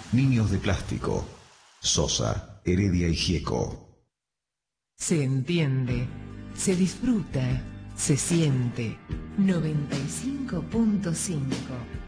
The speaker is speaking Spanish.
Niños de Plástico. Sosa, Heredia y Gieco. Se entiende, se disfruta, se siente. 95.5